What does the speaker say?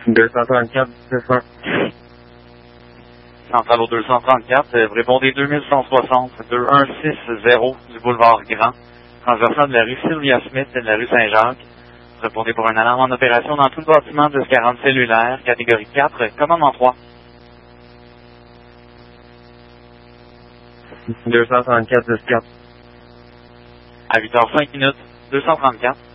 234, c'est ça. Centrale au 234, vous répondez 2160, 2160 du boulevard Grand, transversant de la rue Sylvia Smith et de la rue Saint-Jacques. Vous répondez pour un alarme en opération dans tout le bâtiment de 40 cellulaire, catégorie 4, commandement 3. 234, 4. À 8h05, 234.